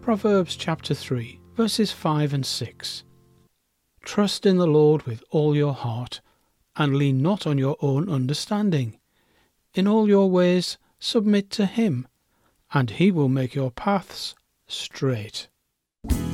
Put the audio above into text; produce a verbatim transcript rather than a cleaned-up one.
Proverbs chapter three, verses five and six. Trust in the Lord with all your heart, and lean not on your own understanding. In all your ways submit to him, and he will make your paths straight.